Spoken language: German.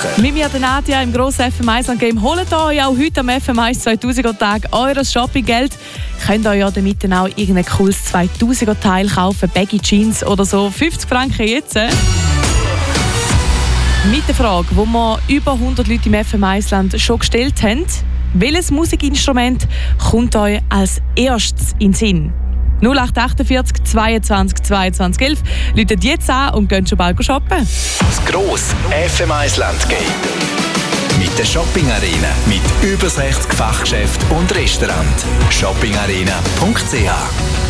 machen. Mit mir, Nadia, im grossen FM1 Game. Holt euch auch heute am FM1 2000er-Tag eures Shoppinggeld. Könnt ihr ja damit auch irgendein cooles 2000er-Teil kaufen, Baggy Jeans oder so. 50 Franken jetzt. Mit der Frage, die wir über 100 Leute im FM1-Land schon gestellt haben: welches Musikinstrument kommt euch als erstes in den Sinn? 0848 22 22 11. Läutet jetzt an und geht schon bald shoppen. Das grosse FM1-Land-Game. Mit der Shopping-Arena. Mit über 60 Fachgeschäften und Restaurants. shoppingarena.ch